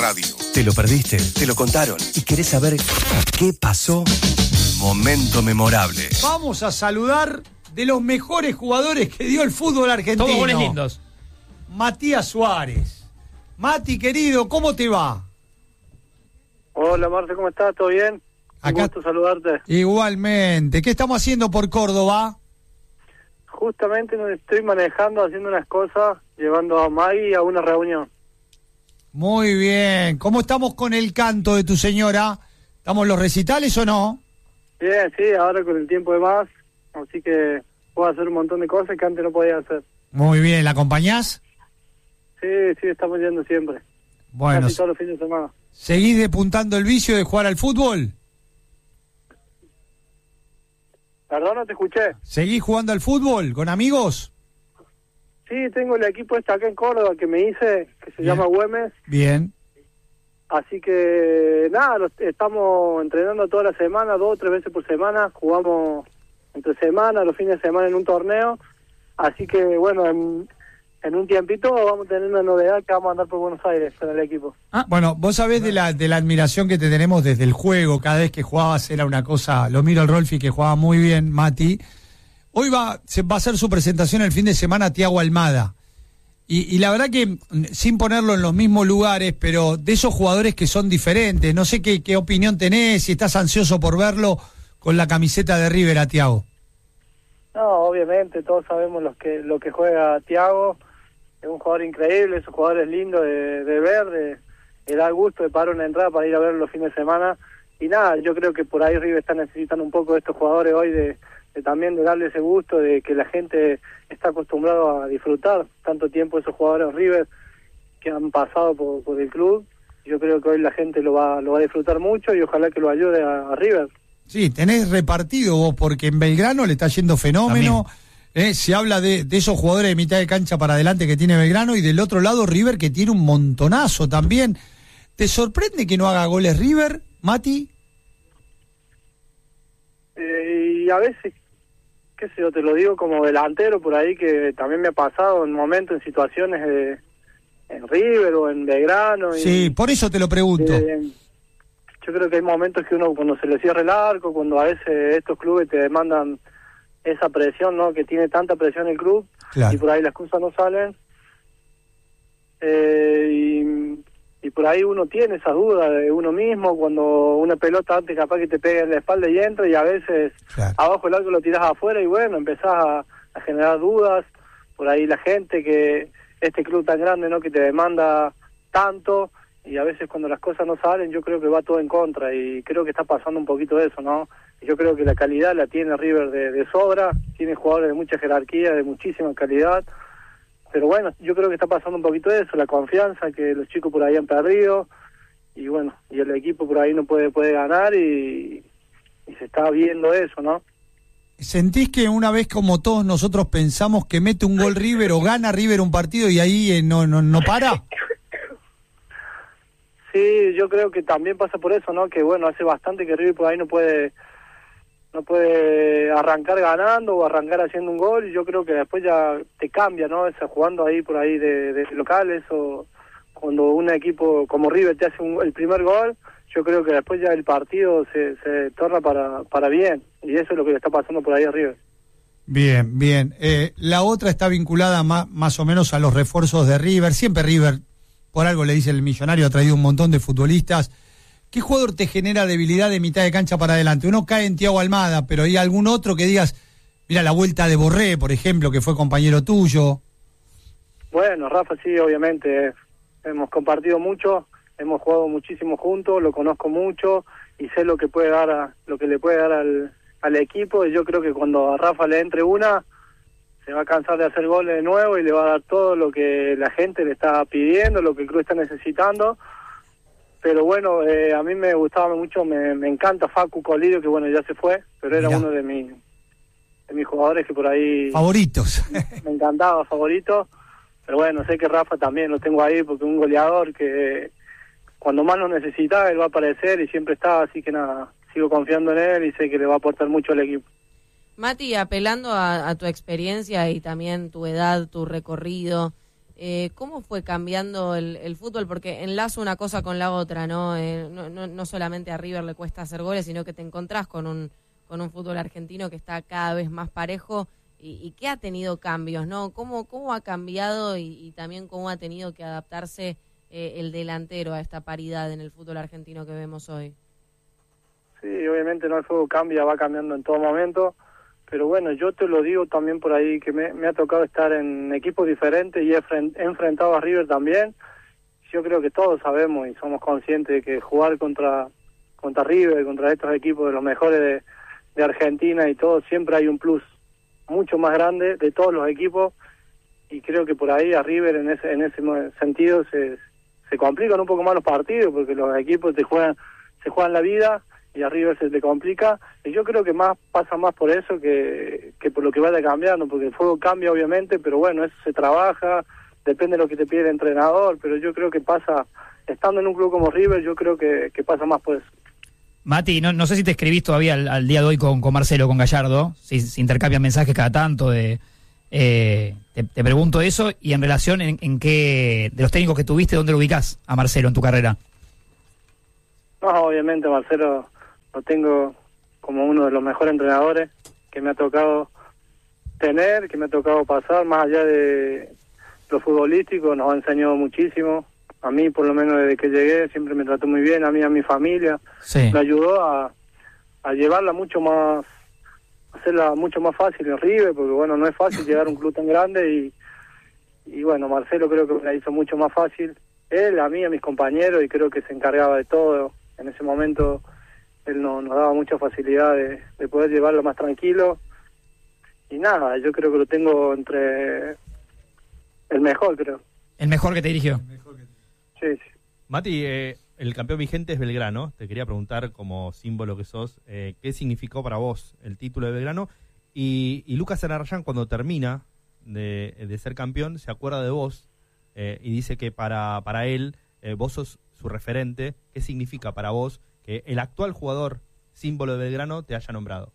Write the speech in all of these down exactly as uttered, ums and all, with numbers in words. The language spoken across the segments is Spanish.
Radio. ¿Te lo perdiste? ¿Te lo contaron? ¿Y querés saber qué pasó? Momento memorable. Vamos a saludar de los mejores jugadores que dio el fútbol argentino. Todos goles lindos. Matías Suárez. Mati, querido, ¿cómo te va? Hola, Marce, ¿cómo estás? ¿Todo bien? Acá... Un gusto saludarte. Igualmente. ¿Qué estamos haciendo por Córdoba? Justamente nos estoy manejando, haciendo unas cosas, llevando a Maggie a una reunión. Muy bien. ¿Cómo estamos con el canto de tu señora? ¿Estamos en los recitales o no? Bien, sí, ahora con el tiempo de más, así que puedo hacer un montón de cosas que antes no podía hacer. Muy bien. ¿La acompañás? Sí, sí, estamos yendo siempre. Bueno. Casi todos los fines de semana. ¿Seguís despuntando el vicio de jugar al fútbol? Perdón, no te escuché. ¿Seguís jugando al fútbol con amigos? Sí, tengo el equipo este acá en Córdoba que me hice, que se Bien. llama Güemes. Bien. Así que, nada, los, estamos entrenando toda la semana, dos o tres veces por semana. Jugamos entre semana, los fines de semana en un torneo. Así que, bueno, en, en un tiempito vamos a tener una novedad que vamos a andar por Buenos Aires en el equipo. Ah, bueno, vos sabés de la de la admiración que te tenemos desde el juego. Cada vez que jugabas era una cosa... Lo miro al Rolfi, que jugaba muy bien, Mati. Hoy va, se va a hacer su presentación el fin de semana Thiago Almada. Y, y la verdad que, sin ponerlo en los mismos lugares, pero de esos jugadores que son diferentes, no sé qué, qué opinión tenés, si estás ansioso por verlo con la camiseta de River a Thiago. No, obviamente, todos sabemos lo que, lo que juega Thiago. Es un jugador increíble, es un jugador lindo de, de ver, de, de dar gusto de pagar una entrada para ir a verlo los fines de semana. Y nada, yo creo que por ahí River está necesitando un poco de estos jugadores hoy de... De también de darle ese gusto de que la gente está acostumbrado a disfrutar tanto tiempo esos jugadores River que han pasado por, por el club. Yo creo que hoy la gente lo va lo va a disfrutar mucho y ojalá que lo ayude a, a River. Sí, tenés repartido vos, porque en Belgrano le está yendo fenómeno. Eh, se habla de, de esos jugadores de mitad de cancha para adelante que tiene Belgrano y del otro lado River que tiene un montonazo también. ¿Te sorprende que no haga goles River, Mati? Eh, y a veces, qué sé yo, te lo digo como delantero por ahí, que también me ha pasado en momentos, en situaciones de, en River o en Belgrano. Sí, y, por eso te lo pregunto. Eh, yo creo que hay momentos que uno, cuando se le cierra el arco, cuando a veces estos clubes te demandan esa presión, ¿no? Que tiene tanta presión el club, Claro. y por ahí las cosas no salen. Eh, y... Y por ahí uno tiene esas dudas de uno mismo, cuando una pelota antes capaz que te pega en la espalda y entra, y a veces Claro. abajo el arco lo tirás afuera y bueno, empezás a, a generar dudas. Por ahí la gente que, este club tan grande, ¿no? Que te demanda tanto, y a veces cuando las cosas no salen, yo creo que va todo en contra, y creo que está pasando un poquito de eso, ¿no? Y yo creo que la calidad la tiene River de, de sobra, tiene jugadores de mucha jerarquía, de muchísima calidad. Pero bueno, yo creo que está pasando un poquito de eso, la confianza que los chicos por ahí han perdido, y bueno, y el equipo por ahí no puede puede ganar, y, y se está viendo eso, ¿no? ¿Sentís que una vez como todos nosotros pensamos que mete un gol River o gana River un partido y ahí eh, no, no, no para? Sí, yo creo que también pasa por eso, ¿no? Que bueno, hace bastante que River por ahí no puede... no puede arrancar ganando o arrancar haciendo un gol, y yo creo que después ya te cambia, ¿no? Esa, jugando ahí por ahí de, de locales, o cuando un equipo como River te hace un, el primer gol, yo creo que después ya el partido se, se torna para, para bien, y eso es lo que le está pasando por ahí a River. Bien, bien. Eh, la otra está vinculada más, más o menos a los refuerzos de River. Siempre River, por algo le dice el millonario, ha traído un montón de futbolistas. ¿Qué jugador te genera debilidad de mitad de cancha para adelante? Uno cae en Thiago Almada, pero ¿hay algún otro que digas, mira, la vuelta de Borré, por ejemplo, que fue compañero tuyo? Bueno, Rafa, sí, obviamente. Hemos compartido mucho, hemos jugado muchísimo juntos, lo conozco mucho y sé lo que puede dar a, lo que le puede dar al, al equipo, y yo creo que cuando a Rafa le entre una, se va a cansar de hacer goles de nuevo y le va a dar todo lo que la gente le está pidiendo, lo que el club está necesitando. Pero bueno, eh, a mí me gustaba mucho, me, me encanta Facu Colidio, que bueno, ya se fue, pero era Mirá. uno de mis de mis jugadores que por ahí... Favoritos. Me encantaba, favorito. Pero bueno, sé que Rafa también lo tengo ahí, porque es un goleador que cuando más lo necesita, él va a aparecer y siempre está, así que nada, sigo confiando en él y sé que le va a aportar mucho al equipo. Mati, apelando a, a tu experiencia y también tu edad, tu recorrido... Eh, ¿Cómo fue cambiando el, el fútbol? Porque enlazo una cosa con la otra, ¿no? Eh, no, no, no solamente a River le cuesta hacer goles, sino que te encontrás con un, con un fútbol argentino que está cada vez más parejo y, y que ha tenido cambios, ¿no? ¿Cómo, cómo ha cambiado y, y también cómo ha tenido que adaptarse eh, el delantero a esta paridad en el fútbol argentino que vemos hoy? Sí, obviamente no, el fútbol cambia, va cambiando en todo momento. Pero bueno, yo te lo digo también por ahí, que me, me ha tocado estar en equipos diferentes y he, fren, he enfrentado a River también. Yo creo que todos sabemos y somos conscientes de que jugar contra contra River, contra estos equipos de los mejores de, de Argentina y todo, siempre hay un plus mucho más grande de todos los equipos. Y creo que por ahí a River en ese en ese sentido se, se complican un poco más los partidos, porque los equipos te juegan se juegan la vida y a River se te complica, y yo creo que más pasa más por eso que, que por lo que vaya cambiando, porque el fútbol cambia obviamente, pero bueno, eso se trabaja, depende de lo que te pide el entrenador, pero yo creo que pasa, estando en un club como River, yo creo que, que pasa más por eso. Mati, no, no sé si te escribís todavía al, al día de hoy con, con Marcelo, con Gallardo, si, si intercambian mensajes cada tanto, de eh, te, te pregunto eso, y en relación en, en qué, de los técnicos que tuviste, ¿dónde lo ubicás a Marcelo en tu carrera? No, obviamente Marcelo lo tengo como uno de los mejores entrenadores que me ha tocado tener, que me ha tocado pasar, más allá de lo futbolístico, nos ha enseñado muchísimo. A mí, por lo menos desde que llegué, siempre me trató muy bien, a mí, a mi familia. Sí. Me ayudó a, a llevarla mucho más, hacerla mucho más fácil en River, porque bueno, no es fácil llegar a un club tan grande y, y bueno, Marcelo creo que me la hizo mucho más fácil. Él, a mí, a mis compañeros, y creo que se encargaba de todo. En ese momento él no, nos daba mucha facilidad de, de poder llevarlo más tranquilo. Y nada, yo creo que lo tengo entre el mejor, creo. ¿El mejor que te dirigió? Sí, sí. Mati, eh, el campeón vigente es Belgrano. Te quería preguntar, como símbolo que sos, eh, ¿qué significó para vos el título de Belgrano? Y, y Lucas Arrayán, cuando termina de, de ser campeón, se acuerda de vos eh, y dice que para, para él, eh, vos sos su referente. ¿Qué significa para vos que el actual jugador símbolo de Belgrano te haya nombrado?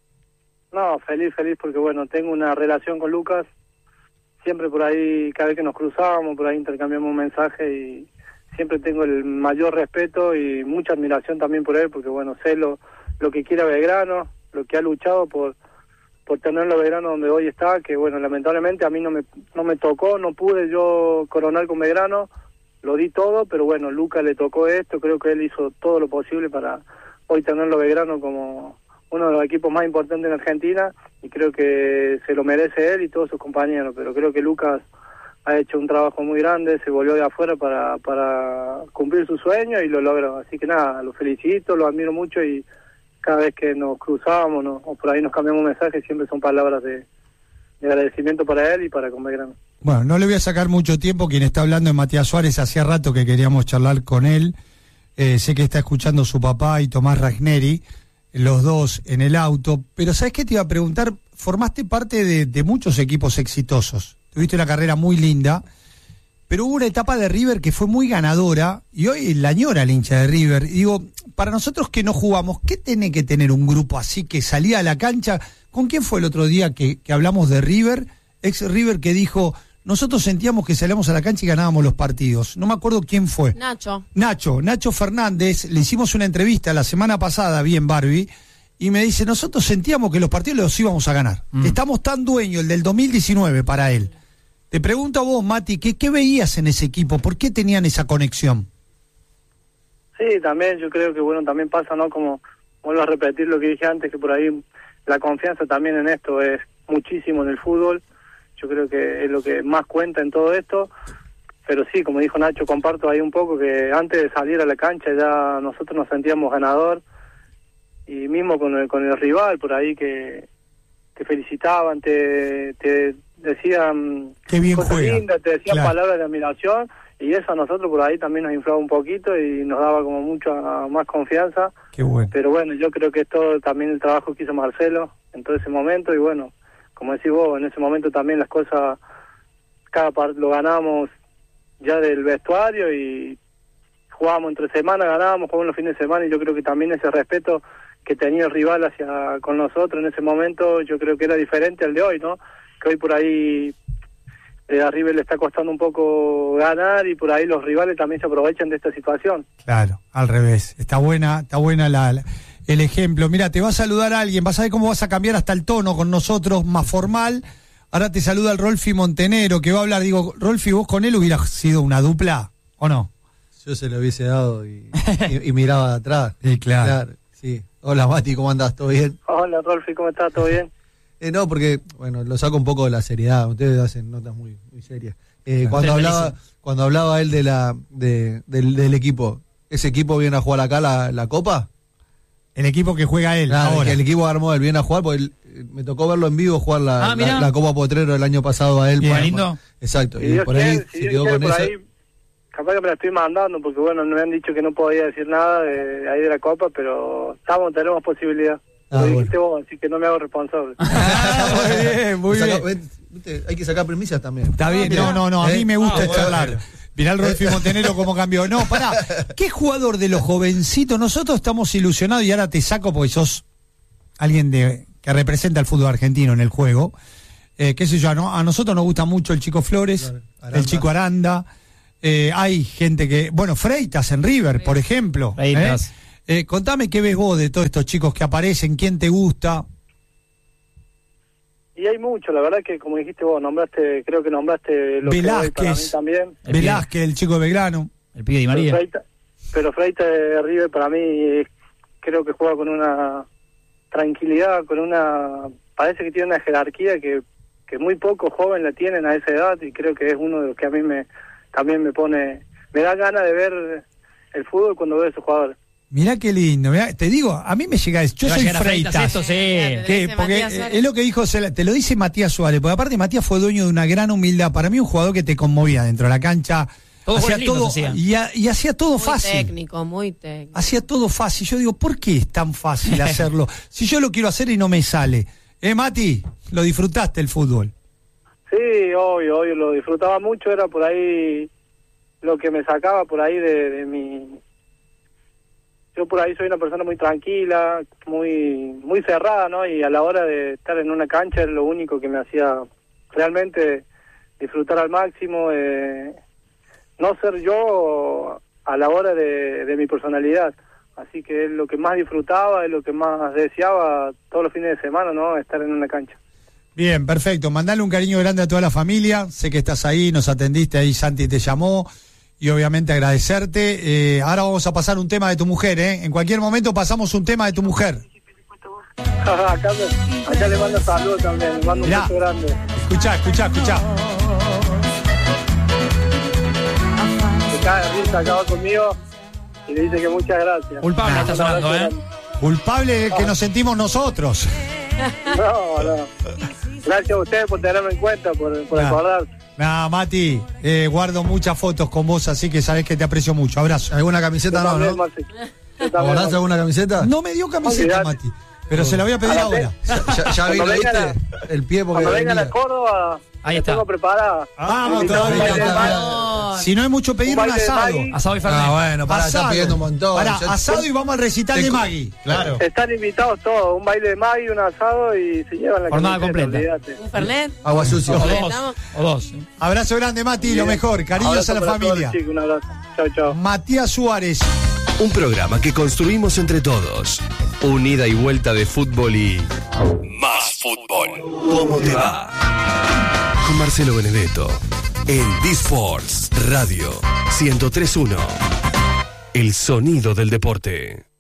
No, feliz, feliz, porque bueno, tengo una relación con Lucas. Siempre por ahí, cada vez que nos cruzábamos, por ahí intercambiamos un mensaje y siempre tengo el mayor respeto y mucha admiración también por él, porque bueno, sé lo, lo que quiere Belgrano, lo que ha luchado por por tenerlo a Belgrano donde hoy está, que bueno, lamentablemente a mí no me no me tocó, no pude yo coronar con Belgrano, lo di todo, pero bueno, Lucas le tocó esto, creo que él hizo todo lo posible para hoy tenerlo a Belgrano como uno de los equipos más importantes en Argentina, y creo que se lo merece él y todos sus compañeros, pero creo que Lucas ha hecho un trabajo muy grande, se volvió de afuera para para cumplir su sueño y lo logró, así que nada, lo felicito, lo admiro mucho y cada vez que nos cruzábamos no, o por ahí nos cambiamos mensajes, siempre son palabras de, de agradecimiento para él y para con Belgrano. Bueno, no le voy a sacar mucho tiempo, quien está hablando es Matías Suárez, hacía rato que queríamos charlar con él, eh, sé que está escuchando su papá y Tomás Ragneri, los dos en el auto, pero ¿sabes qué te iba a preguntar? Formaste parte de, de muchos equipos exitosos, tuviste una carrera muy linda, pero hubo una etapa de River que fue muy ganadora, y hoy la añora el hincha de River. Y digo, para nosotros que no jugamos, ¿qué tiene que tener un grupo así que salía a la cancha? ¿Con quién fue el otro día que, que hablamos de River? Ex River que dijo, nosotros sentíamos que salíamos a la cancha y ganábamos los partidos. No me acuerdo quién fue. Nacho. Nacho, Nacho Fernández, le hicimos una entrevista la semana pasada, bien Barbie, y me dice, nosotros sentíamos que los partidos los íbamos a ganar. Mm. Estamos tan dueños, el del dos mil diecinueve para él. Te pregunto a vos, Mati, ¿qué, ¿qué veías en ese equipo? ¿Por qué tenían esa conexión? Sí, también yo creo que bueno, también pasa, ¿no? Como vuelvo a repetir lo que dije antes, que por ahí la confianza también en esto es muchísimo en el fútbol. Yo creo que es lo que más cuenta en todo esto. Pero sí, como dijo Nacho, comparto ahí un poco que antes de salir a la cancha ya nosotros nos sentíamos ganador. Y mismo con el, con el rival, por ahí que te felicitaban, te, te decían qué bien cosas juega. lindas, te decían Claro. palabras de admiración, y eso a nosotros por ahí también nos inflaba un poquito y nos daba como mucha más confianza. Qué bueno. Pero bueno, yo creo que es todo también el trabajo que hizo Marcelo en todo ese momento, y bueno, como decís vos, en ese momento también las cosas, cada parte lo ganamos ya del vestuario y jugábamos entre semanas, ganábamos, jugábamos los fines de semana, y yo creo que también ese respeto que tenía el rival hacia con nosotros en ese momento, yo creo que era diferente al de hoy, ¿no? Que hoy por ahí eh, a River le está costando un poco ganar y por ahí los rivales también se aprovechan de esta situación. Claro, al revés. Está buena, está buena la, la- el ejemplo. Mira, te va a saludar alguien, vas a ver cómo vas a cambiar hasta el tono con nosotros, más formal. Ahora te saluda el Rolfi Montenero, que va a hablar. Digo, Rolfi, ¿vos con él hubieras sido una dupla o no? Yo se lo hubiese dado y, y, y miraba de atrás. Sí, claro. Sí. Hola Mati, ¿cómo andás? ¿Todo bien? Hola Rolfi, ¿cómo estás? ¿Todo bien? Eh, no, porque, bueno, lo saco un poco de la seriedad. Ustedes hacen notas muy, muy serias. Eh, Claro. cuando Sí, hablaba buenísimo. cuando hablaba él de la de, del, del equipo, ¿ese equipo viene a jugar acá la, la Copa? El equipo que juega él Claro, ahora. que el equipo armó él viene a jugar, porque él, eh, me tocó verlo en vivo jugar la, Ah, la, mirá. la Copa Potrero el año pasado a él. Bien. para- Lindo. Exacto, Si y Dios por ahí quiere, si se Dios quedó quiere, con por esa. ahí, capaz que me la estoy mandando, porque bueno, me han dicho que no podía decir nada de ahí de la Copa, pero estamos, tenemos posibilidad. Ah, Lo dijiste bueno. vos, así que no me hago responsable. Ah, muy bien, muy Saca- bien. viste, hay que sacar premisas también. Está bien, no, no, no, a ¿Eh? mí me gusta Ah, bueno. charlar. Mirá el Rolfi Montenero cómo cambió. No, pará, ¿qué jugador de los jovencitos? Nosotros estamos ilusionados y ahora te saco porque sos alguien de que representa el fútbol argentino en el juego. Eh, qué sé yo, ¿no? A nosotros nos gusta mucho el chico Flores, Claro, Aranda. el chico Aranda. Eh, hay gente que, bueno, Freitas en River, por ejemplo. Freitas. ¿eh? Eh, contame qué ves vos de todos estos chicos que aparecen, quién te gusta. Y hay mucho, la verdad que como dijiste vos, nombraste, creo que nombraste lo que hoy para mí Velázquez. también. El Velázquez, el chico de Belgrano. El pibe Di Pero María. Freita, pero Freita de River para mí eh, creo que juega con una tranquilidad, con una, parece que tiene una jerarquía que, que muy pocos jóvenes la tienen a esa edad y creo que es uno de los que a mí me también me pone, me da ganas de ver el fútbol cuando veo a esos jugadores. Mirá qué lindo, mirá, te digo, a mí me llega, yo Va a soy llegar a Freitas Freitas. esto, sí. Te ¿Qué? dice Porque Matías eh, Suárez. es lo que dijo, Cela- te lo dice Matías Suárez, porque aparte Matías fue dueño de una gran humildad. Para mí un jugador que te conmovía dentro de la cancha. Todos hacía goles lindos todo hacía. y, ha- y hacía todo Muy fácil. técnico, muy técnico. Hacía todo fácil. Yo digo, ¿por qué es tan fácil hacerlo? Si yo lo quiero hacer y no me sale. Eh, Mati, lo disfrutaste el fútbol. Sí, obvio, obvio, lo disfrutaba mucho, era por ahí lo que me sacaba por ahí de, de mi... Yo por ahí soy una persona muy tranquila, muy muy cerrada, ¿no? Y a la hora de estar en una cancha es lo único que me hacía realmente disfrutar al máximo, eh, no ser yo a la hora de, de mi personalidad. Así que es lo que más disfrutaba, es lo que más deseaba todos los fines de semana, ¿no? Estar en una cancha. Bien, perfecto. Mandale un cariño grande a toda la familia. Sé que estás ahí, nos atendiste ahí, Santi te llamó. Y obviamente agradecerte. Eh, ahora vamos a pasar un tema de tu mujer, ¿eh? En cualquier momento pasamos un tema de tu mujer. acá, me- acá le mando saludos también, le mando un Mirá. beso grande. Escuchá, escuchá, escuchá. Se cae de risa, acá va conmigo y le dice que muchas gracias. Culpable está sonando, ¿eh? Culpable que nos sentimos nosotros. No, no. Gracias a ustedes por tenerme en cuenta, por, por Ah. acordarse. Nah, Mati, eh, guardo muchas fotos con vos, así que sabés que te aprecio mucho. Abrazo. ¿Alguna camiseta Yo no, también, no? Marce. Yo también, ¿Guardás Marce. alguna camiseta? No me dio camiseta, Olvidate. Mati, pero se la voy a pedir Ahora ahora. Ya, ya vi, Cuando ¿lo vengan viste? El pie porque Cuando vengan a venía. Córdoba, Ahí la está. tengo preparada. Vamos Invitado a un todavía. baile de todavía. Maggi. Si no es mucho pedir, Un un baile de asado. Maggi. Asado y Fernet. Ah, bueno, para, está Asado. pidiendo un montón. Pará, Ya- asado y vamos al recital Te de co- Maggie. Claro. Están invitados todos, un baile de Maggi, un asado y se llevan la Jornada camiseta, completa. olvídate. Un Fernet. Agua sucia. O Bien, dos. estamos. O dos. Abrazo grande, Mati, lo mejor. Cariños Abrazo a la para todos, familia. chicos, un abrazo. Chao, chao. Matías Suárez. Un programa que construimos entre todos. Un ida y vuelta de fútbol y más fútbol. ¿Cómo te va? Con Marcelo Benedetto en D-Sports Radio ciento tres punto uno. El sonido del deporte.